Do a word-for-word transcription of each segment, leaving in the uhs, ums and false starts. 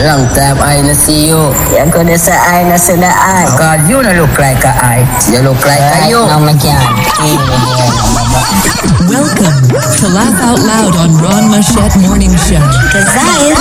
Long time I no see you. You gonna say I no see the eye. Cause you no look like a eye. You look like a you. No, me can't. Welcome to Laugh Out Loud on Ron Machette Morning Show. Cause I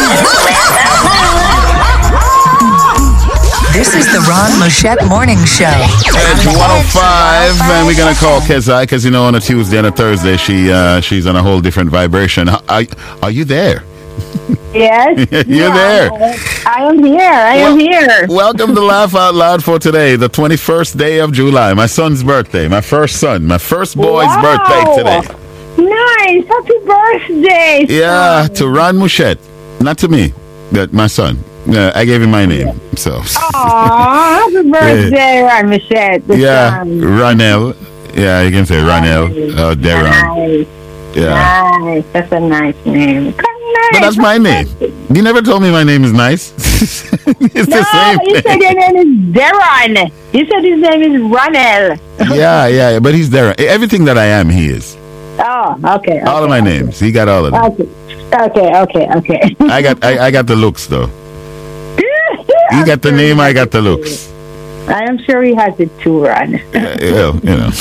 This is the Ron Machette Morning Show. It's one oh five, and we're gonna call Kezai because you know on a Tuesday and a Thursday she uh, she's on a whole different vibration. Are, are you there? Yes. You're yeah, there. I am here. I well, am here. Welcome to Laugh Out Loud for today, the twenty-first day of July. My son's birthday, my first son, my first boy's Wow. birthday today. Nice. Happy birthday. Yeah, son. to Ron Mouchette, not to me, but my son. Uh, I gave him my name, so. Aw, happy birthday, Ron Machette. the Yeah, son. Ronell. Yeah, you can say Ronell. Uh, Deron. Nice. Yeah. Nice. That's a nice name. Nice. But that's my name. You never told me my name is nice. It's No, the same you said thing. your name is Deron. You said his name is Ronell. Yeah, yeah, but he's there. Everything that I am, he is. Oh, okay. okay All of my names. He got all of them. Okay. Okay, okay, okay. I got I, I got the looks though. You got the name, I got the looks. I am sure he has it too, Ron. Yeah, well, you know.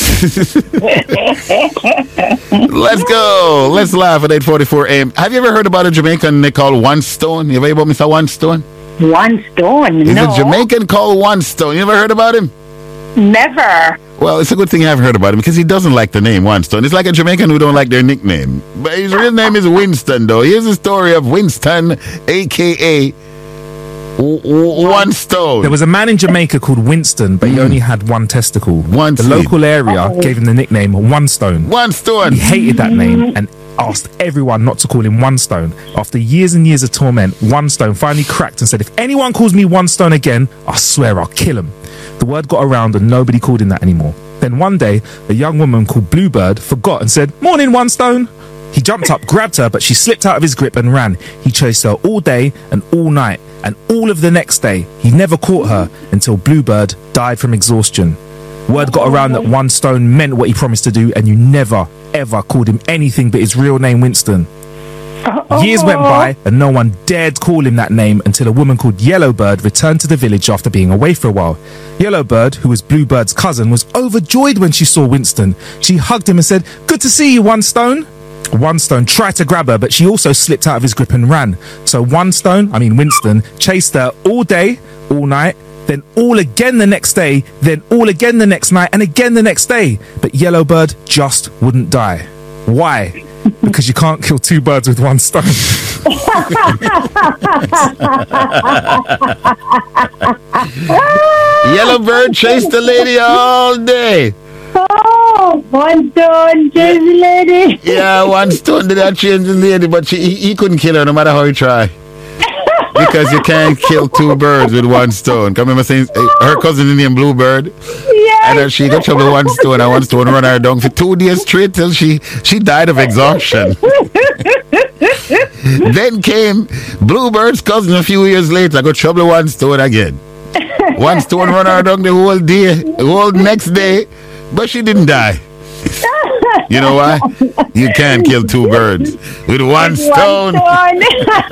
Let's go. Let's laugh at eight forty-four a.m. Have you ever heard about a Jamaican they call One Stone? You ever heard about Mister One Stone? One Stone? He's no. a Jamaican called One Stone. You ever heard about him? Never. Well, it's a good thing you haven't heard about him because he doesn't like the name Winston. It's like a Jamaican who don't like their nickname. But his real name is Winston, though. Here's the story of Winston, a k a. W- w- One Stone. There was a man in Jamaica called Winston, but he only had one testicle. One the seed. local area gave him the nickname One Stone. One Stone. He hated that name and asked everyone not to call him One Stone. After years and years of torment, One Stone finally cracked and said, if anyone calls me One Stone again, I swear I'll kill him. The word got around and nobody called him that anymore. Then one day, a young woman called Bluebird forgot and said, morning, One Stone. He jumped up, grabbed her, but she slipped out of his grip and ran. He chased her all day and all night and all of the next day. He never caught her until Bluebird died from exhaustion. Word got around that One Stone meant what he promised to do, and you never, ever called him anything but his real name, Winston. Years went by and no one dared call him that name until a woman called Yellowbird returned to the village after being away for a while. Yellowbird, who was Bluebird's cousin, was overjoyed when she saw Winston. She hugged him and said, good to see you, One Stone. One Stone tried to grab her, but she also slipped out of his grip and ran. So One Stone, I mean Winston, chased her all day, all night, then all again the next day, then all again the next night, and again the next day. But Yellowbird just wouldn't die. Why? Because you can't kill two birds with one stone. Yellowbird chased the lady all day. Oh, One Stone chased the lady. Yeah, One Stone did not change the lady, but she, he, he couldn't kill her no matter how he tried. Because you can't kill two birds with one stone. Come remember saying uh, her cousin named Bluebird? Yes. And then she got trouble with one stone, and one stone run her down for two days straight till she, she died of exhaustion. Then came Bluebird's cousin a few years later, got trouble with one stone again. One stone run her down the whole day, the whole next day, but she didn't die. You know why? You can't kill two birds with one stone. One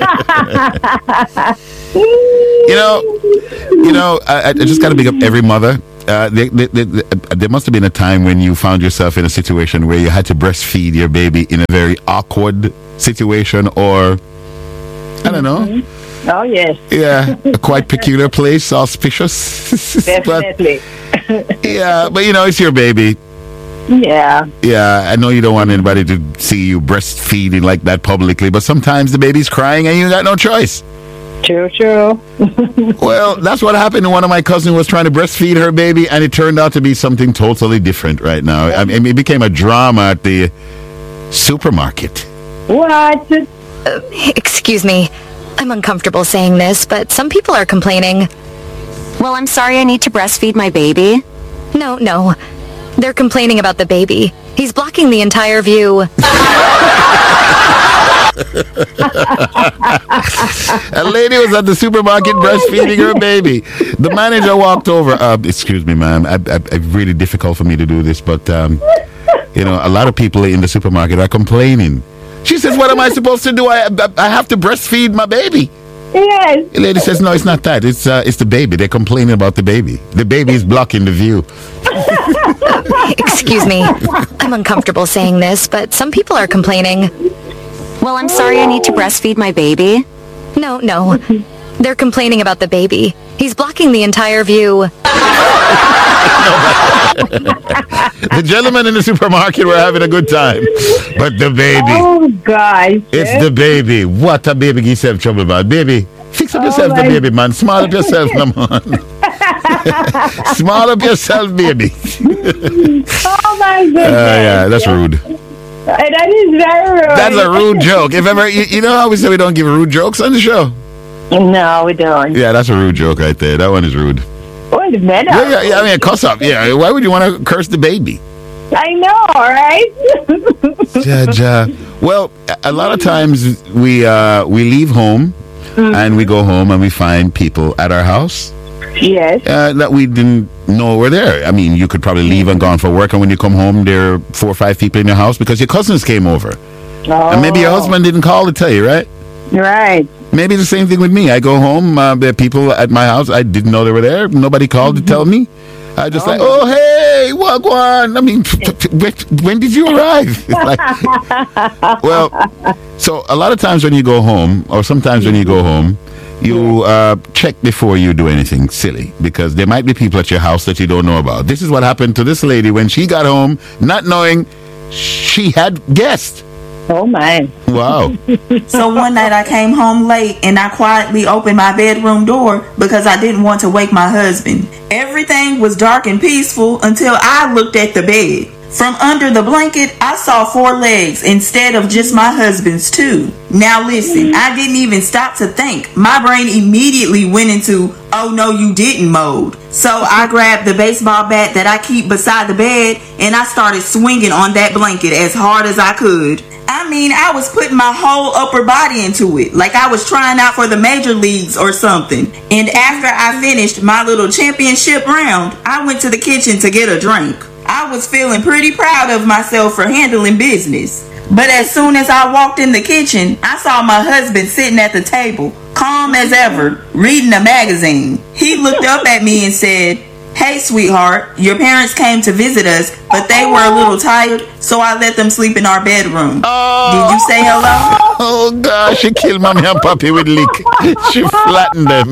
You know, you know, I, I just got to big up every mother. Uh, they, they, they, they, there must have been a time when you found yourself in a situation where you had to breastfeed your baby in a very awkward situation, or I don't know. Oh, yes. Yeah, a quite peculiar place, auspicious. Definitely. But, yeah, but you know, it's your baby. Yeah. Yeah, I know you don't want anybody to see you breastfeeding like that publicly, but sometimes the baby's crying and you got no choice. True, true. Well, that's what happened to one of my cousins was trying to breastfeed her baby, and it turned out to be something totally different right now. I mean, it became a drama at the supermarket. What? Uh, excuse me. I'm uncomfortable saying this, but some people are complaining. Well, I'm sorry I need to breastfeed my baby. No, no. They're complaining about the baby. He's blocking the entire view. A lady was at the supermarket breastfeeding her baby. The manager walked over. Uh, excuse me, ma'am. I, I, it's really difficult for me to do this, but um, you know, a lot of people in the supermarket are complaining. She says, "What am I supposed to do? I, I, I have to breastfeed my baby." Yes. The lady says, no, it's not that. It's uh, it's the baby. They're complaining about the baby. The baby is blocking the view. Excuse me. I'm uncomfortable saying this, but some people are complaining. Well, I'm sorry I need to breastfeed my baby. No, no. They're complaining about the baby. He's blocking the entire view. The gentleman in the supermarket were having a good time. But the baby. Oh, gosh. It's the baby. What a baby gives yourself trouble about. Baby, fix up Oh, yourself, the my- baby, man. Smile up yourself, no, man. Smile up yourself, baby. Oh, my goodness. Uh, yeah, that's rude. That is very rude. That's a rude joke. If ever, you, you know how we say we don't give rude jokes on the show? No, we don't. Yeah, that's a rude joke right there. That one is rude. Wait a minute. Yeah, yeah, yeah. I mean, cuss up. Yeah. Why would you want to curse the baby? I know, right? Ja, ja. Well, a- a lot of times we uh, we leave home and we go home and we find people at our house Yes. uh, that we didn't know were there. I mean, you could probably leave and gone for work, and when you come home, there are four or five people in your house because your cousins came over. Oh. And maybe your husband didn't call to tell you, right? Right. Maybe the same thing with me. I go home, uh, there are people at my house. I didn't know they were there. Nobody called to tell me. I just like, oh, hey, Wagwan. I mean, when, when did you arrive? Like, well, so a lot of times when you go home, or sometimes when you go home, you uh, check before you do anything silly, because there might be people at your house that you don't know about. This is what happened to this lady when she got home, not knowing she had guests. Oh, my. Wow. So one night I came home late and I quietly opened my bedroom door because I didn't want to wake my husband. Everything was dark and peaceful until I looked at the bed. From under the blanket, I saw four legs instead of just my husband's two. Now listen, I didn't even stop to think. My brain immediately went into, oh no you didn't mode. So I grabbed the baseball bat that I keep beside the bed and I started swinging on that blanket as hard as I could. I mean, I was putting my whole upper body into it, like I was trying out for the major leagues or something. And after I finished my little championship round, I went to the kitchen to get a drink. I was feeling pretty proud of myself for handling business. But as soon as I walked in the kitchen, I saw my husband sitting at the table, calm as ever, reading a magazine. He looked up at me and said, "Hey, sweetheart, your parents came to visit us, but they were a little tired, so I let them sleep in our bedroom. Oh. Did you say hello?" Oh, gosh, she killed mommy and papi with lick. She flattened them.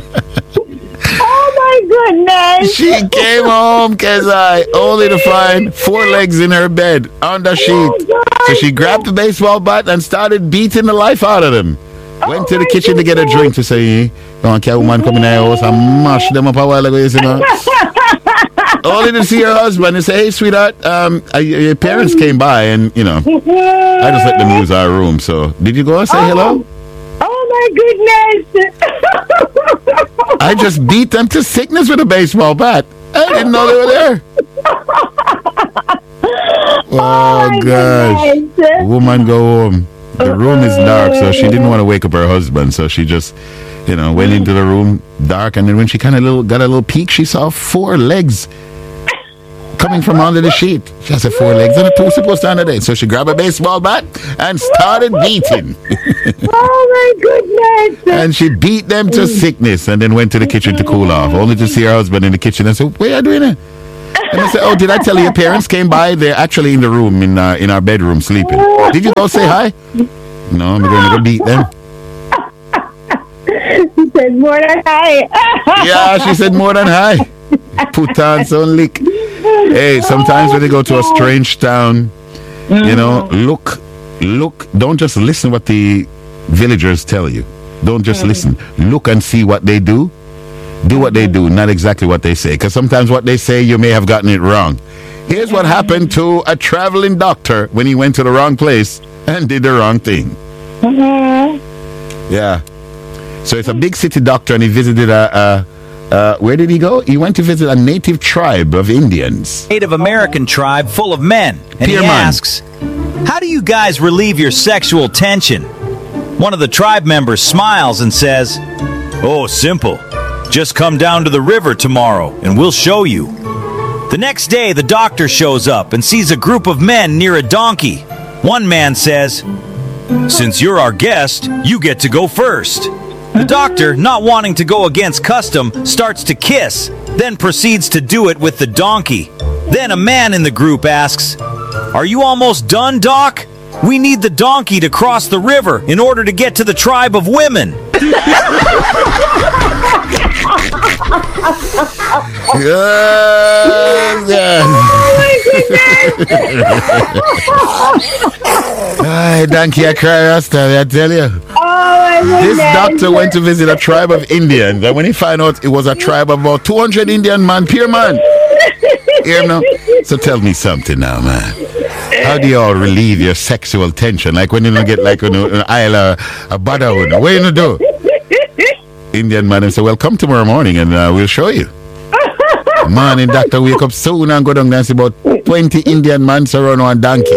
Oh, my goodness. She came home, Kezai, only to find four legs in her bed on the sheet. So she grabbed the baseball bat and started beating the life out of them. Went to the kitchen to get a drink to say, "Don't care, woman come in the house and mash them up a while ago, you know." Only to see her husband and say, "Hey, sweetheart, um, uh, your parents came by and, you know, I just let them use our room. So, did you go and say hello?" Oh, my goodness. I just beat them to sickness with a baseball bat. I didn't know they were there. Oh, my gosh. goodness. Woman go home. The room is dark, so she didn't want to wake up her husband. So she just, you know, went into the room dark. And then when she kind of little got a little peek, she saw four legs coming from under the sheet. She has four legs and a two supposed to under there. So she grabbed a baseball bat and started beating. Oh, my goodness. And she beat them to sickness and then went to the kitchen to cool off, only to see her husband in the kitchen and said, "What are you doing there?" And I said, "Oh, did I tell you your parents came by? They're actually in the room, in our, in our bedroom, sleeping. Did you go say hi?" "No, I'm going to go beat them." She said more than hi. Yeah, she said more than hi. Put on some lick. Hey, sometimes when you go to a strange town, you know, look, look, don't just listen what the villagers tell you. Don't just listen. Look and see what they do. Do what they do, not exactly what they say. Because sometimes what they say, you may have gotten it wrong. Here's what happened to a traveling doctor when he went to the wrong place and did the wrong thing. Yeah. So it's a big city doctor, and he visited a, a uh, where did he go? He went to visit a native tribe of Indians. Native American tribe full of men. And he Pierman. asks, "How do you guys relieve your sexual tension?" One of the tribe members smiles and says, "Oh, simple. Just come down to the river tomorrow and we'll show you." The next day, the doctor shows up and sees a group of men near a donkey. One man says, "Since you're our guest, you get to go first." The doctor, not wanting to go against custom, starts to kiss, then proceeds to do it with the donkey. Then a man in the group asks, "Are you almost done, Doc? We need the donkey to cross the river in order to get to the tribe of women." Yes, yes. Ay, donkey, I cry last time, I tell you. Oh my goodness. This doctor went to visit a tribe of Indians, and when he found out it was a tribe of about two hundred Indian man, pure man. Hear now? So tell me something now, man. How do you all relieve your sexual tension? Like when you don't get like an, an aisle or a Badawun. What you gonna do? Indian man and say, well, come tomorrow morning and uh, we'll show you. Morning, doctor, wake up soon and go down there and see about twenty Indian men surround one donkey.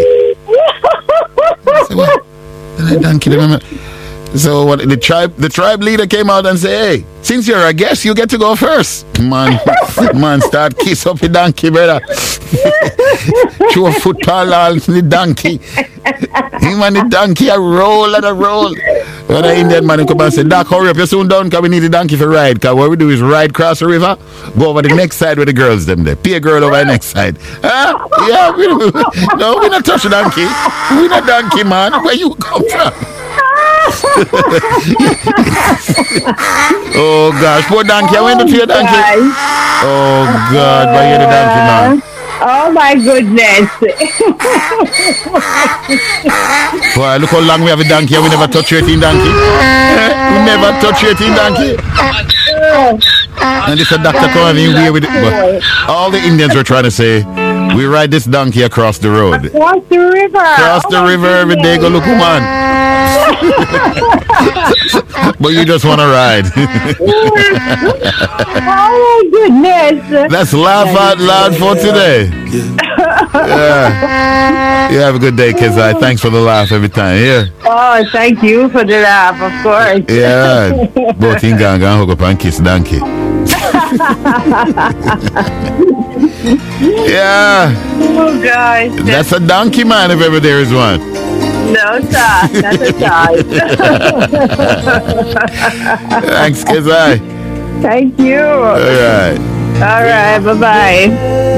I say, what? And a donkey, remember? So what? The tribe, the tribe leader came out and said, "Hey, since you're a guest, you get to go first." Man, man, start kiss up the donkey, brother. Throw a football on the donkey. Him and the donkey a roll and a roll. When the Indian man come and say, "Doc, hurry up, you're soon done, because we need the donkey for ride. Because what we do is ride across the river, go over the next side where the girls them there. Pay a girl over the next side." Huh? Yeah, we, we, no, we not touch the donkey. We not donkey, man. Where you come from? Oh gosh, poor donkey. I went to see a donkey. Oh God, why you the donkey, man? Oh my goodness. Boy, look how long we have a donkey and we never touch your team donkey. We never touch your team donkey. And this a doctor come in here with it. But all the Indians were trying to say, we ride this donkey across the road. Across the river. Across the oh river every day, go look, man. But you just want to ride. Oh my goodness. Let's laugh out loud for today. Yeah. You have a good day, Kezai. Thanks for the laugh every time. Here. Oh, thank you for the laugh, of course. Yeah. Both in gang and hook up and kiss donkey. Yeah. Oh, gosh. That's a donkey, man, if ever there is one. No, sir. Not a child. Thanks, Kezai. Thank you. All right. All right. Bye-bye.